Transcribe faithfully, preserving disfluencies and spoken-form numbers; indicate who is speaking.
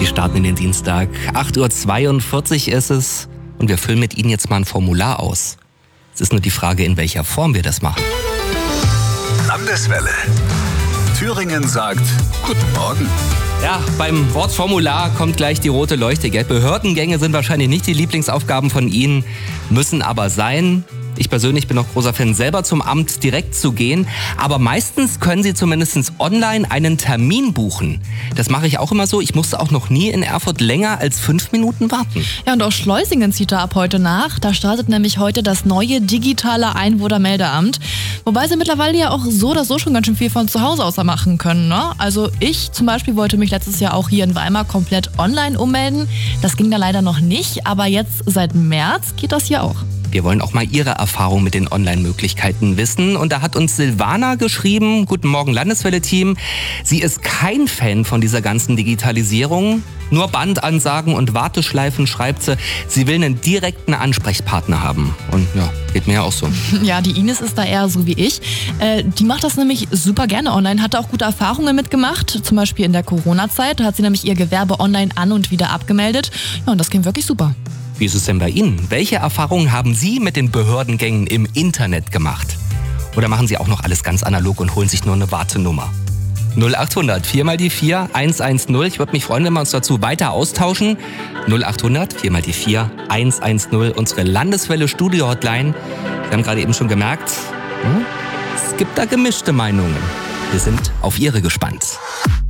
Speaker 1: Wir starten in den Dienstag. acht Uhr zweiundvierzig ist es und wir füllen mit Ihnen jetzt mal ein Formular aus. Es ist nur die Frage, in welcher Form wir das machen.
Speaker 2: Landeswelle. Thüringen sagt Guten Morgen.
Speaker 1: Ja, beim Wort Formular kommt gleich die rote Leuchte, gell? Behördengänge sind wahrscheinlich nicht die Lieblingsaufgaben von Ihnen, müssen aber sein. Ich persönlich bin auch großer Fan, selber zum Amt direkt zu gehen. Aber meistens können Sie zumindest online einen Termin buchen. Das mache ich auch immer so. Ich musste auch noch nie in Erfurt länger als fünf Minuten warten.
Speaker 3: Ja, und auch Schleusingen zieht da ab heute nach. Da startet nämlich heute das neue digitale Einwohnermeldeamt. Wobei Sie mittlerweile ja auch so oder so schon ganz schön viel von zu Hause aus machen können, ne? Also ich zum Beispiel wollte mich letztes Jahr auch hier in Weimar komplett online ummelden. Das ging da leider noch nicht, aber jetzt seit März geht das hier auch.
Speaker 1: Wir wollen auch mal Ihre Erfahrung mit den Online-Möglichkeiten wissen. Und da hat uns Silvana geschrieben, Guten Morgen Landeswelle-Team. Sie ist kein Fan von dieser ganzen Digitalisierung. Nur Bandansagen und Warteschleifen, schreibt sie. Sie will einen direkten Ansprechpartner haben. Und ja, geht mir ja auch so.
Speaker 3: Ja, die Ines ist da eher so wie ich. Äh, die macht das nämlich super gerne online, hat auch gute Erfahrungen mitgemacht. Zum Beispiel in der Corona-Zeit. Da hat sie nämlich ihr Gewerbe online an- und wieder abgemeldet. Ja, und das ging wirklich super.
Speaker 1: Wie ist es denn bei Ihnen? Welche Erfahrungen haben Sie mit den Behördengängen im Internet gemacht? Oder machen Sie auch noch alles ganz analog und holen sich nur eine Wartenummer? null achthundert vier mal die vier eins eins null. Ich würde mich freuen, wenn wir uns dazu weiter austauschen. null achthundert vier mal die vier eins eins null. Unsere Landeswelle Studio Hotline. Wir haben gerade eben schon gemerkt, hm, es gibt da gemischte Meinungen. Wir sind auf Ihre gespannt.